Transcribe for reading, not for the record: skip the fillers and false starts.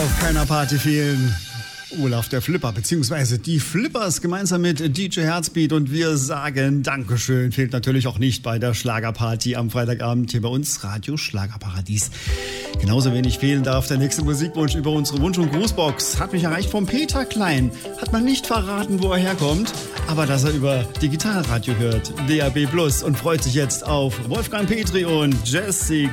auf keiner Party fehlen. Olaf der Flipper, beziehungsweise die Flippers gemeinsam mit DJ Herzbeat, und wir sagen Dankeschön. Fehlt natürlich auch nicht bei der Schlagerparty am Freitagabend hier bei uns, Radio Schlagerparadies. Genauso wenig fehlen darf der nächste Musikwunsch über unsere Wunsch- und Grußbox. Hat mich erreicht vom Peter Klein. Hat man nicht verraten, wo er herkommt, aber dass er über Digitalradio hört, DAB+, und freut sich jetzt auf Wolfgang Petri und Jessica